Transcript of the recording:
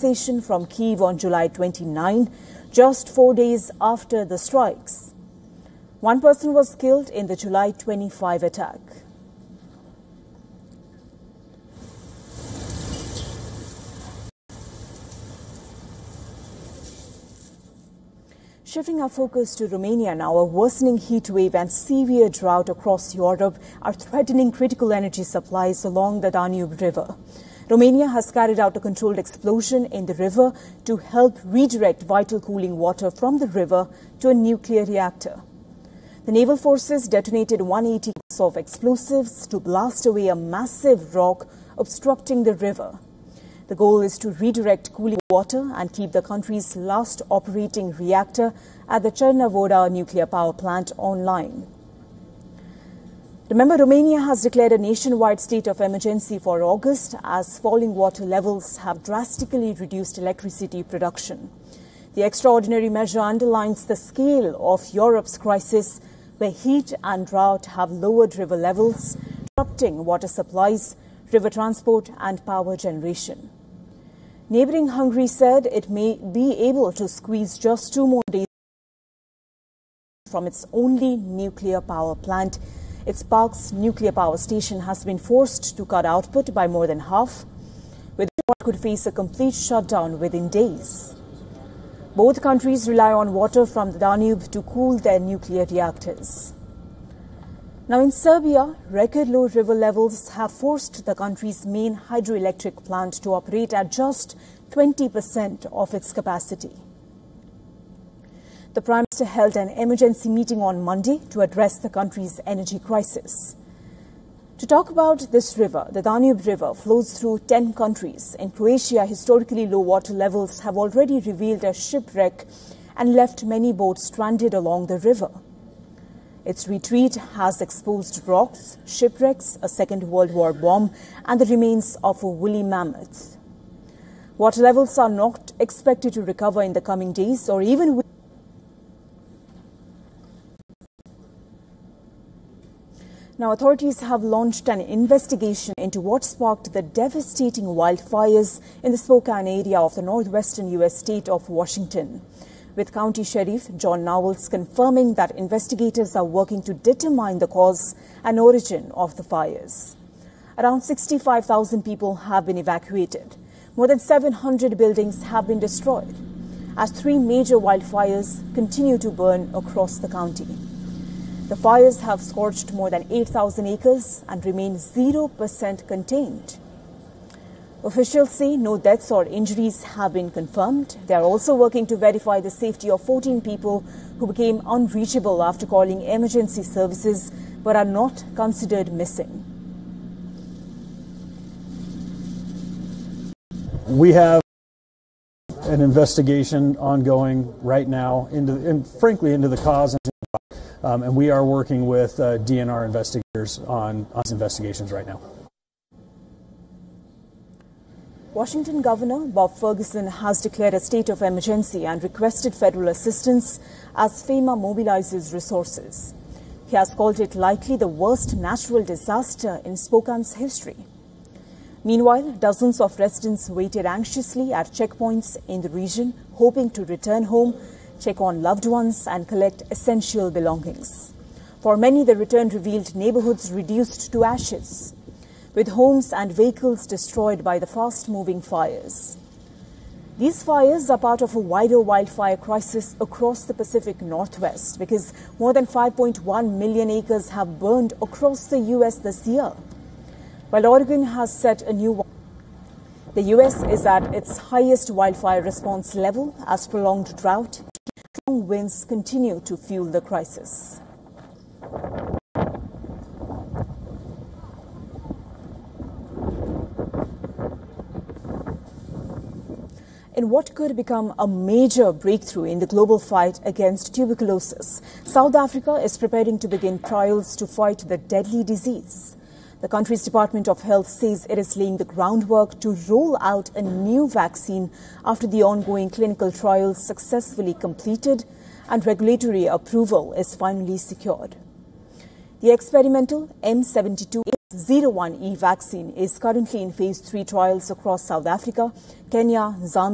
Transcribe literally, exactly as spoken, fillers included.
relaxation from Kyiv on July twenty-ninth, just four days after the strikes. One person was killed in the July twenty-fifth attack. Shifting our focus to Romania now, a worsening heat wave and severe drought across Europe are threatening critical energy supplies along the Danube River. Romania has carried out a controlled explosion in the river to help redirect vital cooling water from the river to a nuclear reactor. The naval forces detonated one hundred eighty kilograms of explosives to blast away a massive rock obstructing the river. The goal is to redirect cooling water and keep the country's last operating reactor at the Cernavodă nuclear power plant online. Remember, Romania has declared a nationwide state of emergency for August as falling water levels have drastically reduced electricity production. The extraordinary measure underlines the scale of Europe's crisis, where heat and drought have lowered river levels, disrupting water supplies, river transport and power generation. Neighbouring Hungary said it may be able to squeeze just two more days from its only nuclear power plant. Its Parks nuclear power station has been forced to cut output by more than half, with what could face a complete shutdown within days. Both countries rely on water from the Danube to cool their nuclear reactors. Now in Serbia, record low river levels have forced the country's main hydroelectric plant to operate at just twenty percent of its capacity. The Prime Minister held an emergency meeting on Monday to address the country's energy crisis. To talk about this river, the Danube River flows through ten countries. In Croatia, historically low water levels have already revealed a shipwreck and left many boats stranded along the river. Its retreat has exposed rocks, shipwrecks, a Second World War bomb, and the remains of a woolly mammoth. Water levels are not expected to recover in the coming days or even weeks. Now, authorities have launched an investigation into what sparked the devastating wildfires in the Spokane area of the northwestern U S state of Washington, with County Sheriff John Knowles confirming that investigators are working to determine the cause and origin of the fires. Around sixty-five thousand people have been evacuated. More than seven hundred buildings have been destroyed, as three major wildfires continue to burn across the county. The fires have scorched more than eight thousand acres and remain zero percent contained. Officials say no deaths or injuries have been confirmed. They are also working to verify the safety of fourteen people who became unreachable after calling emergency services but are not considered missing. We have an investigation ongoing right now into, and frankly, into the cause. Um, and we are working with uh, D N R investigators on, on investigations right now. Washington Governor Bob Ferguson has declared a state of emergency and requested federal assistance as FEMA mobilizes resources. He has called it likely the worst natural disaster in Spokane's history. Meanwhile, dozens of residents waited anxiously at checkpoints in the region, hoping to return home, check on loved ones and collect essential belongings. For many, the return revealed neighborhoods reduced to ashes, with homes and vehicles destroyed by the fast-moving fires. These fires are part of a wider wildfire crisis across the Pacific Northwest because more than five point one million acres have burned across the U S this year. While Oregon has set a new one, the U S is at its highest wildfire response level as prolonged drought and strong winds continue to fuel the crisis. In what could become a major breakthrough in the global fight against tuberculosis, South Africa is preparing to begin trials to fight the deadly disease. The country's Department of Health says it is laying the groundwork to roll out a new vaccine after the ongoing clinical trials successfully completed and regulatory approval is finally secured. The experimental M seven two eight zero one E vaccine is currently in phase three trials across South Africa, Kenya, Zambia,